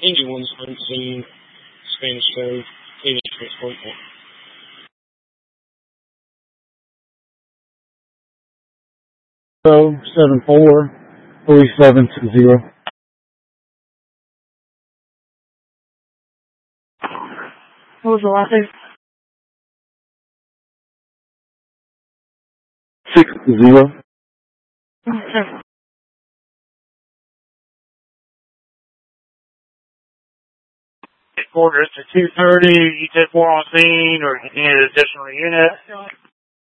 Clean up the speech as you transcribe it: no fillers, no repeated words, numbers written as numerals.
Engine 1's Hanson, Spanish Cove, TV Transport. 743720. What was the last name? 60. Okay. Quarters to 2:30. You did 4 on scene, or you need an additional unit?